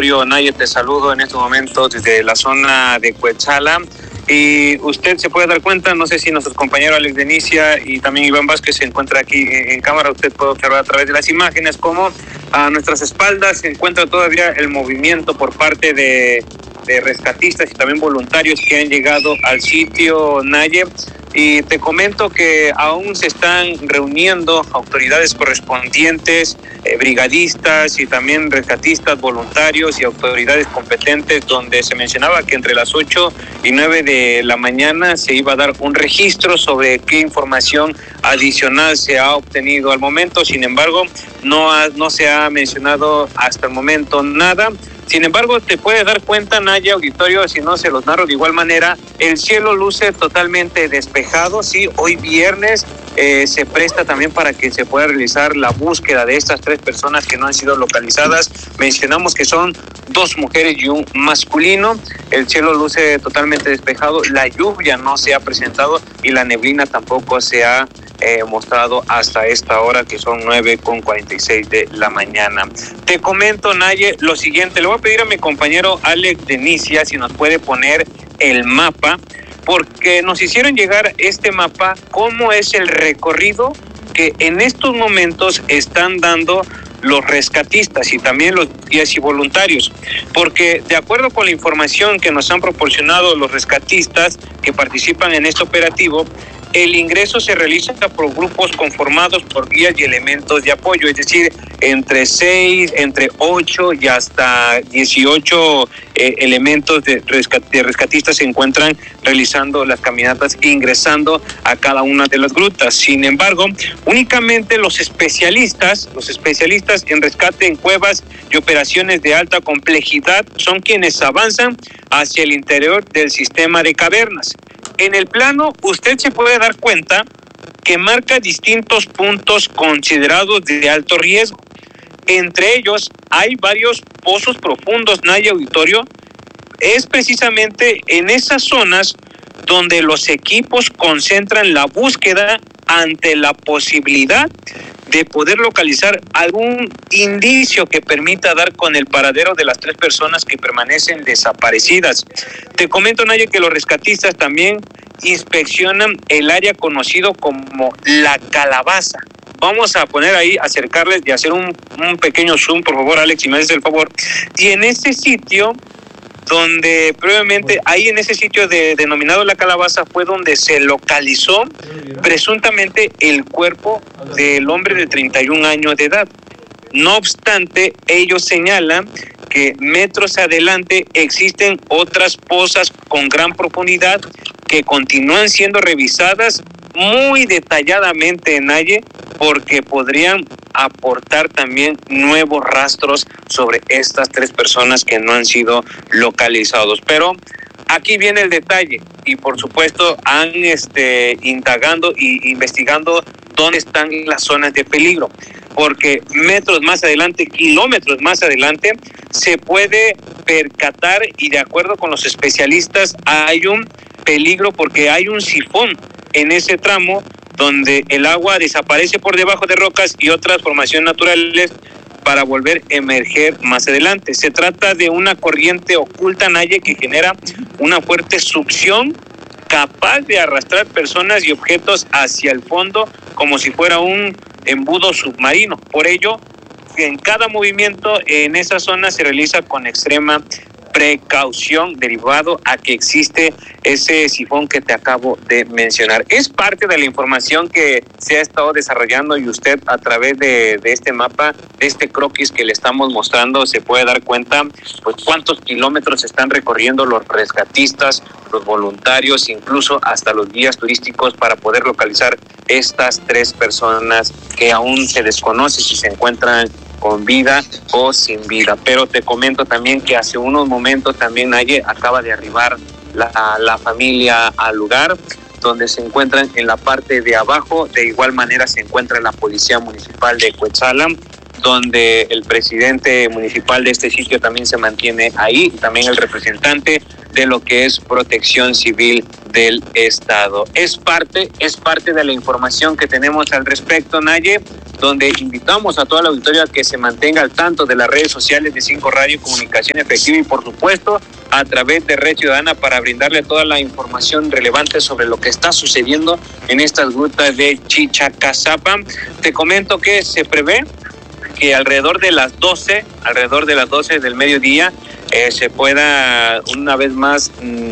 auditorio. Naye, te saludo en este momento desde la zona de Cuetzalan. Y usted se puede dar cuenta, no sé si nuestro compañero Alex Denicia y también Iván Vázquez se encuentra aquí en cámara. Usted puede observar a través de las imágenes cómo a nuestras espaldas se encuentra todavía el movimiento por parte de rescatistas y también voluntarios que han llegado al sitio, Naye. Y te comento que aún se están reuniendo autoridades correspondientes, brigadistas y también rescatistas voluntarios y autoridades competentes, donde se mencionaba que entre las 8 y 9 de la mañana se iba a dar un registro sobre qué información adicional se ha obtenido al momento. Sin embargo, no se ha mencionado hasta el momento nada. Sin embargo, te puedes dar cuenta, Naye, auditorio, si no se los narro de igual manera, el cielo luce totalmente despejado. Sí, hoy viernes se presta también para que se pueda realizar la búsqueda de estas 3 personas que no han sido localizadas. Mencionamos que son 2 mujeres y un masculino. El cielo luce totalmente despejado, la lluvia no se ha presentado y la neblina tampoco se ha mostrado hasta esta hora, que son 9:46 de la mañana. Te comento, Naye, lo siguiente. Le voy a pedir a mi compañero Alex Denicia si nos puede poner el mapa, porque nos hicieron llegar este mapa, cómo es el recorrido que en estos momentos están dando los rescatistas y también los guías y voluntarios, porque de acuerdo con la información que nos han proporcionado los rescatistas que participan en este operativo, el ingreso se realiza por grupos conformados por guías y elementos de apoyo, es decir, entre 8 y hasta 18 elementos de rescatistas se encuentran realizando las caminatas e ingresando a cada una de las grutas. Sin embargo, únicamente los especialistas en rescate en cuevas y operaciones de alta complejidad son quienes avanzan hacia el interior del sistema de cavernas. En el plano, usted se puede dar cuenta que marca distintos puntos considerados de alto riesgo. Entre ellos, hay varios pozos profundos, Naye, auditorio. Es precisamente en esas zonas donde los equipos concentran la búsqueda ante la posibilidad de poder localizar algún indicio que permita dar con el paradero de las 3 personas que permanecen desaparecidas. Te comento, Naye, que los rescatistas también inspeccionan el área conocido como La Calabaza. Vamos a poner ahí, acercarles y hacer un pequeño zoom, por favor, Alex, si me haces el favor. Y en ese sitio, donde previamente, ahí en ese sitio denominado La Calabaza, fue donde se localizó presuntamente el cuerpo del hombre de 31 años de edad. No obstante, ellos señalan que metros adelante existen otras pozas con gran profundidad que continúan siendo revisadas muy detalladamente, Naye, porque podrían aportar también nuevos rastros sobre estas 3 personas que no han sido localizados. Pero aquí viene el detalle y por supuesto han indagando y investigando dónde están las zonas de peligro, porque metros más adelante, kilómetros más adelante, se puede percatar, y de acuerdo con los especialistas hay un peligro porque hay un sifón en ese tramo donde el agua desaparece por debajo de rocas y otras formaciones naturales para volver a emerger más adelante. Se trata de una corriente oculta, Naye, que genera una fuerte succión capaz de arrastrar personas y objetos hacia el fondo como si fuera un embudo submarino. Por ello, en cada movimiento en esa zona se realiza con extrema precaución, derivado a que existe ese sifón que te acabo de mencionar. Es parte de la información que se ha estado desarrollando y usted a través de este mapa, de este croquis que le estamos mostrando, se puede dar cuenta pues cuántos kilómetros están recorriendo los rescatistas, los voluntarios, incluso hasta los guías turísticos para poder localizar estas 3 personas que aún se desconoce si se encuentran con vida o sin vida. Pero te comento también que hace unos momentos también, Naye, acaba de arribar la familia al lugar, donde se encuentran en la parte de abajo. De igual manera se encuentra la Policía Municipal de Cuetzalan, donde el presidente municipal de este sitio también se mantiene ahí, y también el representante de lo que es Protección Civil del Estado. Es parte de la información que tenemos al respecto, Naye, donde invitamos a toda la auditoría a que se mantenga al tanto de las redes sociales de 5 Radio Comunicación Efectiva y, por supuesto, a través de Red Ciudadana, para brindarle toda la información relevante sobre lo que está sucediendo en estas grutas de Chichacazapa. Te comento que se prevé que alrededor de las 12 del mediodía se pueda una vez más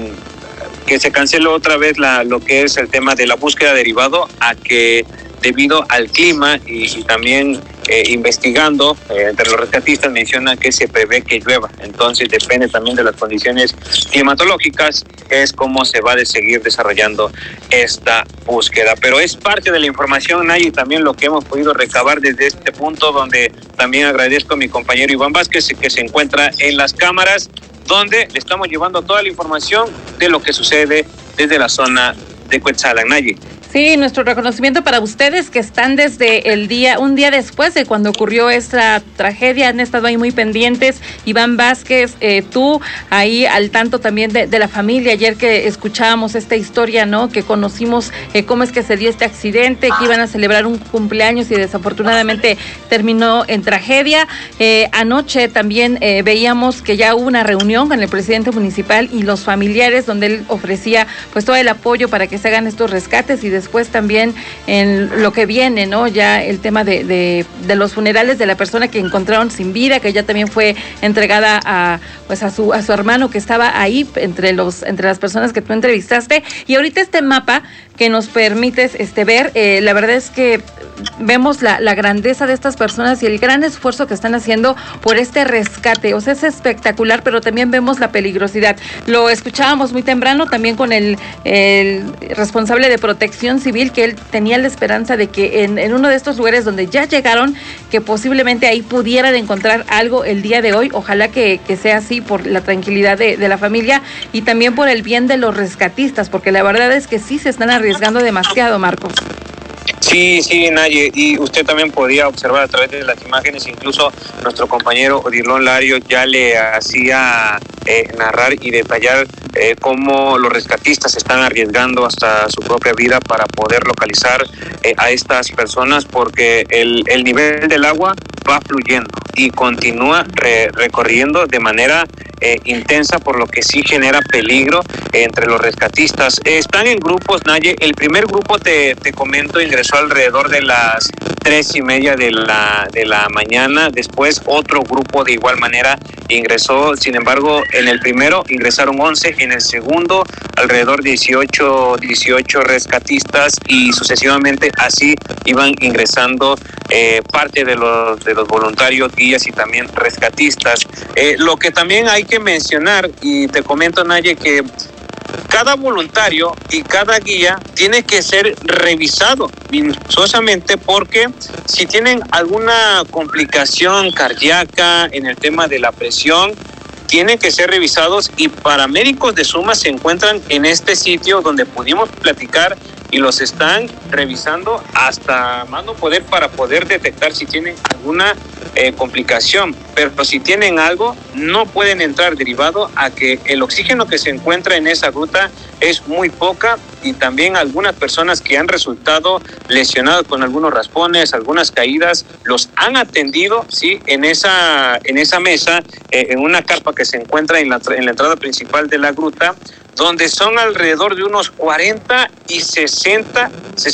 que se cancele otra vez lo que es el tema de la búsqueda, derivado a que debido al clima y también investigando entre los rescatistas mencionan que se prevé que llueva, entonces depende también de las condiciones climatológicas, es como se va a seguir desarrollando esta búsqueda. Pero es parte de la información, Nay, y también lo que hemos podido recabar desde este punto, donde también agradezco a mi compañero Iván Vázquez, que se encuentra en las cámaras, donde le estamos llevando toda la información de lo que sucede desde la zona de Cuetzalan. Nay. Sí, nuestro reconocimiento para ustedes que están desde un día después de cuando ocurrió esta tragedia, han estado ahí muy pendientes. Iván Vázquez, tú ahí al tanto también de la familia. Ayer que escuchábamos esta historia, ¿no? Que conocimos cómo es que se dio este accidente, que iban a celebrar un cumpleaños y desafortunadamente terminó en tragedia. Anoche también veíamos que ya hubo una reunión con el presidente municipal y los familiares, donde él ofrecía pues todo el apoyo para que se hagan estos rescates, y después también en lo que viene, ¿no? Ya el tema de los funerales de la persona que encontraron sin vida, que ya también fue entregada a su hermano, que estaba ahí entre las personas que tú entrevistaste. Y ahorita este mapa que nos permites ver, la verdad es que vemos la grandeza de estas personas y el gran esfuerzo que están haciendo por este rescate. O sea, es espectacular, pero también vemos la peligrosidad. Lo escuchábamos muy temprano también con el responsable de Protección Civil, que él tenía la esperanza de que en uno de estos lugares donde ya llegaron, que posiblemente ahí pudieran encontrar algo el día de hoy. Ojalá que sea así, por la tranquilidad de la familia y también por el bien de los rescatistas, porque la verdad es que sí se están arriesgando demasiado, Marcos. Sí, Naye, y usted también podía observar a través de las imágenes, incluso nuestro compañero Odilon Lario ya le hacía narrar y detallar cómo los rescatistas están arriesgando hasta su propia vida para poder localizar a estas personas, porque el nivel del agua va fluyendo y continúa recorriendo de manera intensa, por lo que sí genera peligro entre los rescatistas. Están en grupos, Naye. El primer grupo, te comento, ingresó alrededor de las 3:30 de la mañana. Después otro grupo de igual manera ingresó. Sin embargo, en el primero ingresaron 11, en el segundo alrededor de 18 rescatistas, y sucesivamente así iban ingresando parte de los voluntarios, guías y también rescatistas. Lo que también hay que mencionar, y te comento, Naye, que cada voluntario y cada guía tiene que ser revisado minuciosamente, porque si tienen alguna complicación cardíaca en el tema de la presión, tienen que ser revisados, y paramédicos de Suma se encuentran en este sitio donde pudimos platicar, y los están revisando hasta más no poder para poder detectar si tienen alguna complicación. Pero si tienen algo, no pueden entrar, derivado a que el oxígeno que se encuentra en esa gruta es muy poca, y también algunas personas que han resultado lesionadas con algunos raspones, algunas caídas, los han atendido, sí, en esa mesa, en una carpa que se encuentra en la entrada principal de la gruta, donde son alrededor de unos 40 y 60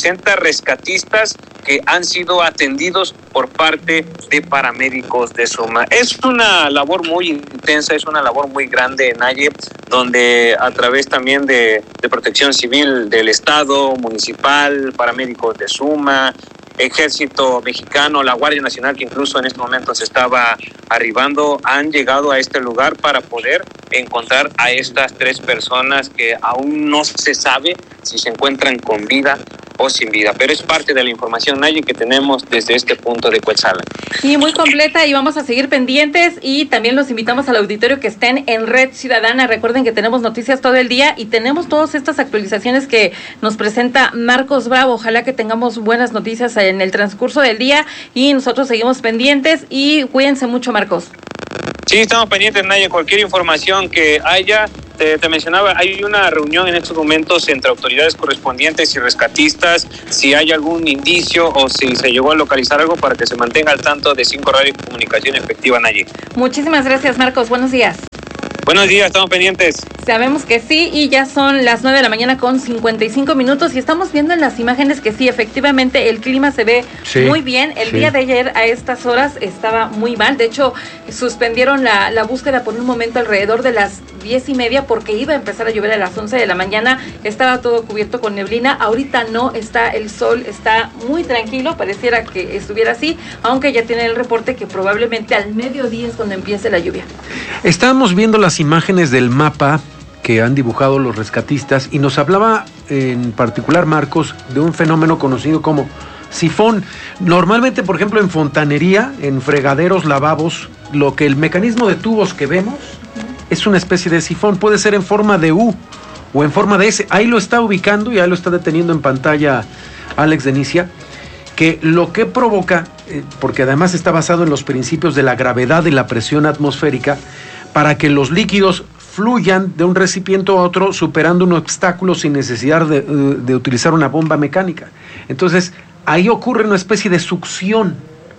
rescatistas que han sido atendidos por parte de paramédicos de Suma. Es una labor muy intensa, es una labor muy grande, Naye, donde a través también de Protección Civil del Estado, municipal, paramédicos de Suma, Ejército Mexicano, la Guardia Nacional, que incluso en este momento se estaba arribando, han llegado a este lugar para poder encontrar a estas 3 personas que aún no se sabe si se encuentran con vida o sin vida. Pero es parte de la información, Naye, que tenemos desde este punto de Cuetzalan. Sí, muy completa, y vamos a seguir pendientes, y también los invitamos al auditorio que estén en Red Ciudadana. Recuerden que tenemos noticias todo el día y tenemos todas estas actualizaciones que nos presenta Marcos Bravo. Ojalá que tengamos buenas noticias en el transcurso del día, y nosotros seguimos pendientes, y cuídense mucho, Marcos. Sí, estamos pendientes, Naye, cualquier información que haya. Te mencionaba, hay una reunión en estos momentos entre autoridades correspondientes y rescatistas, si hay algún indicio o si se llegó a localizar algo, para que se mantenga al tanto de 5 Radio y Comunicación Efectiva, Naye. Muchísimas gracias, Marcos. Buenos días. Buenos días, estamos pendientes. Sabemos que sí, y ya son las 9 de la mañana con 55 minutos, y estamos viendo en las imágenes que sí, efectivamente, el clima se ve muy bien. El día de ayer a estas horas estaba muy mal. De hecho, suspendieron la búsqueda por un momento alrededor de las 10:30, porque iba a empezar a llover a las 11 de la mañana. Estaba todo cubierto con neblina. Ahorita no, está el sol, está muy tranquilo, pareciera que estuviera así, aunque ya tienen el reporte que probablemente al mediodía es cuando empiece la lluvia. Estábamos viendo las imágenes del mapa que han dibujado los rescatistas, y nos hablaba en particular Marcos de un fenómeno conocido como sifón. Normalmente, por ejemplo, en fontanería, en fregaderos, lavabos, lo que el mecanismo de tubos que vemos es una especie de sifón. Puede ser en forma de U o en forma de S. Ahí lo está ubicando y ahí lo está deteniendo en pantalla Alex Denicia, que lo que provoca, porque además está basado en los principios de la gravedad y la presión atmosférica, para que los líquidos fluyan de un recipiente a otro superando un obstáculo sin necesidad de utilizar una bomba mecánica. Entonces, ahí ocurre una especie de succión.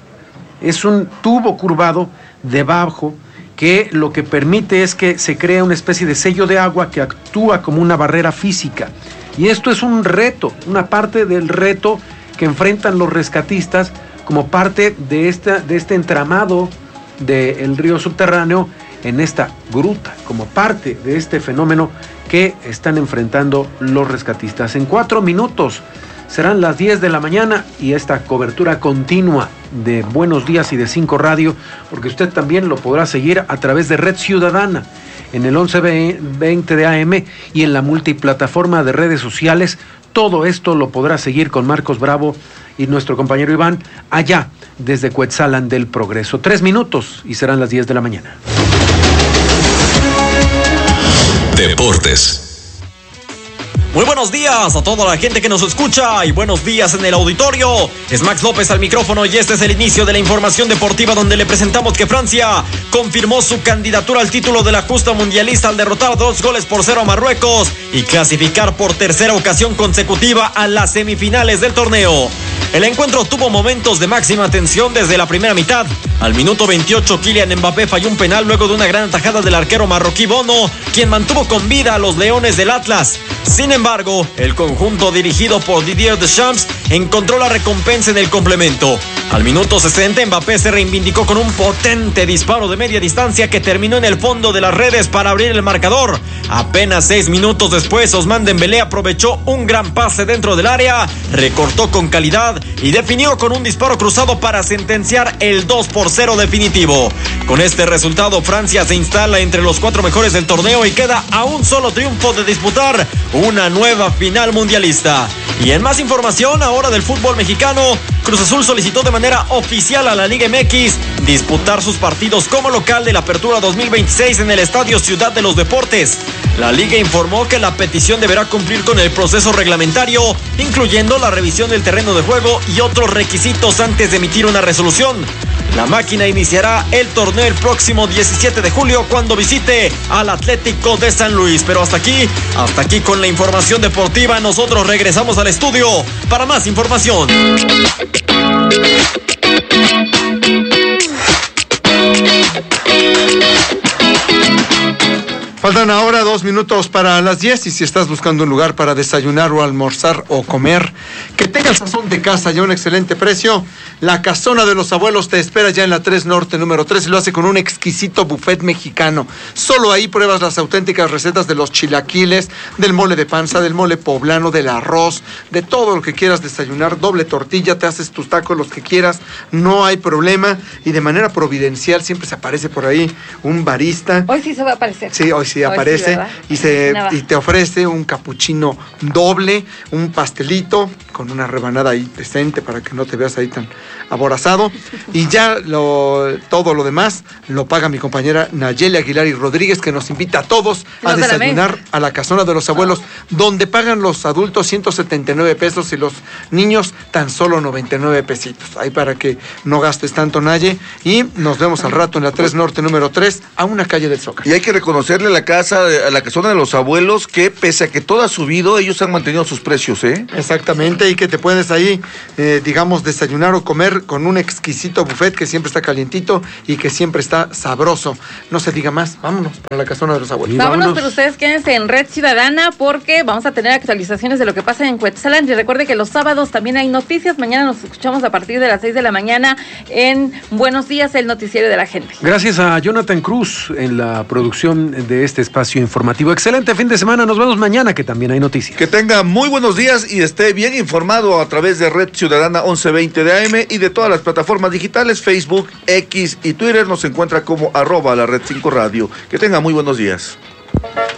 Es un tubo curvado debajo que lo que permite es que se crea una especie de sello de agua que actúa como una barrera física. Y esto es un reto, una parte del reto que enfrentan los rescatistas como parte de este entramado del río subterráneo en esta gruta, como parte de este fenómeno que están enfrentando los rescatistas. En 4 minutos serán las 10 de la mañana, y esta cobertura continua de Buenos Días y de 5 Radio, porque usted también lo podrá seguir a través de Red Ciudadana en el 1120 de AM y en la multiplataforma de redes sociales. Todo esto lo podrá seguir con Marcos Bravo y nuestro compañero Iván allá desde Cuetzalan del Progreso. 3 minutos y serán las 10 de la mañana. Deportes. Muy buenos días a toda la gente que nos escucha, y buenos días en el auditorio. Es Max López al micrófono, y este es el inicio de la información deportiva, donde le presentamos que Francia confirmó su candidatura al título de la justa mundialista al derrotar 2-0 a Marruecos y clasificar por tercera ocasión consecutiva a las semifinales del torneo. El encuentro tuvo momentos de máxima tensión desde la primera mitad. Al minuto 28, Kylian Mbappé falló un penal luego de una gran atajada del arquero marroquí Bono, quien mantuvo con vida a los Leones del Atlas. Sin embargo, el conjunto dirigido por Didier Deschamps encontró la recompensa en el complemento. Al minuto 60, Mbappé se reivindicó con un potente disparo de media distancia que terminó en el fondo de las redes para abrir el marcador. Apenas 6 minutos después, Ousmane Dembélé aprovechó un gran pase dentro del área, recortó con calidad y definió con un disparo cruzado para sentenciar el 2-0 definitivo. Con este resultado, Francia se instala entre los 4 mejores del torneo y queda a un solo triunfo de disputar una nueva final mundialista. Y en más información ahora del fútbol mexicano, Cruz Azul solicitó de manera oficial a la Liga MX disputar sus partidos como local de la Apertura 2026 en el Estadio Ciudad de los Deportes. La Liga informó que la petición deberá cumplir con el proceso reglamentario, incluyendo la revisión del terreno de juego y otros requisitos antes de emitir una resolución. La máquina iniciará el torneo el próximo 17 de julio cuando visite al Atlético de San Luis. Pero hasta aquí con la información deportiva. Nosotros regresamos al estudio para más información. Faltan ahora 2 minutos para las 10, y si estás buscando un lugar para desayunar o almorzar o comer que tenga el sazón de casa y a un excelente precio, la Casona de los Abuelos te espera ya en la 3 Norte número 3, y lo hace con un exquisito buffet mexicano. Solo ahí pruebas las auténticas recetas de los chilaquiles, del mole de panza, del mole poblano, del arroz, de todo lo que quieras desayunar. Doble tortilla, te haces tus tacos los que quieras, no hay problema. Y de manera providencial siempre se aparece por ahí un barista. Hoy sí se va a aparecer. Sí, hoy sí aparece, sí, y te ofrece un capuchino doble, un pastelito con una rebanada ahí decente para que no te veas ahí tan aborazado. Y ya todo lo demás lo paga mi compañera Nayeli Aguilar y Rodríguez, que nos invita a todos a desayunar a la Casona de los Abuelos, donde pagan los adultos 179 pesos y los niños tan solo 99 pesitos. Ahí para que no gastes tanto, Naye. Y nos vemos al rato en la 3 Norte número 3, a una calle del Zócalo. Y hay que reconocerle a la Casona de los Abuelos que pese a que todo ha subido, ellos han mantenido sus precios, ¿eh? Exactamente, y que te puedes ahí, digamos, desayunar o comer con un exquisito buffet que siempre está calientito y que siempre está sabroso. No se diga más, vámonos para la Casona de los Abuelos. Vámonos, pero ustedes quédense en Red Ciudadana porque vamos a tener actualizaciones de lo que pasa en Cuetzalan. Y recuerde que los sábados también hay noticias. Mañana nos escuchamos a partir de las 6 de la mañana en Buenos Días, el noticiero de la gente. Gracias a Jonathan Cruz en la producción de este espacio informativo. Excelente fin de semana, nos vemos mañana que también hay noticias. Que tenga muy buenos días y esté bien informado a través de Red Ciudadana 1120 de AM y de todas las plataformas digitales, Facebook, X y Twitter. Nos encuentra como @la Red 5 Radio. Que tenga muy buenos días.